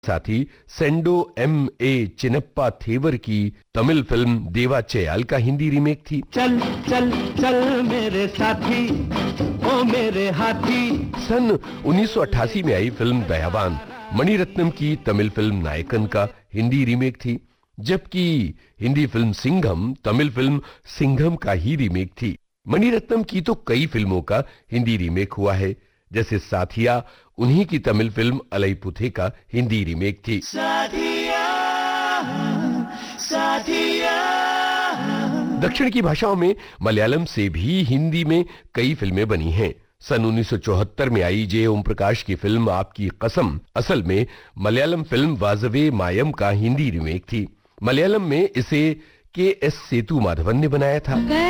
साथ ही सेंडो M.A. चिनप्पा थेवर की Tamil film देवा चेयाल का हिंदी रीमेक थी। चल चल चल मेरे साथी, ओ मेरे हाथी। सन 1988 में आई फिल्म दयावान मणिरत्नम की तमिल फिल्म नायकन का हिंदी रीमेक थी, जबकि हिंदी फिल्म सिंघम तमिल फिल्म सिंघम का ही रीमेक थी। मणिरत्नम की तो कई फिल्मों का हिंदी रीमेक हुआ है, जैसे साथिया उन्हीं की तमिल फिल्म अलैपुथे का हिंदी रीमेक थी। साथिया, साथिया। दक्षिण की भाषाओं में मलयालम से भी हिंदी में कई फिल्में बनी हैं। सन 1974 में आई जे ओम प्रकाश की फिल्म आपकी कसम असल में मलयालम फिल्म वाजवे मायम का हिंदी रीमेक थी। मलयालम में इसे के एस सेतु माधवन ने बनाया था।